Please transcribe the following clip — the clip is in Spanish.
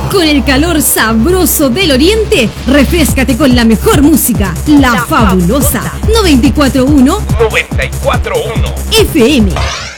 Con el calor sabroso del oriente, refréscate con la mejor música. La fabulosa 94.1 94.1 FM.